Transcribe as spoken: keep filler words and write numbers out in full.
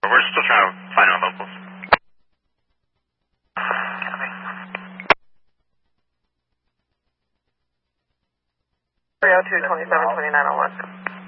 we're still trying to find out locals. three oh two, twenty-seven twenty-nine oh one.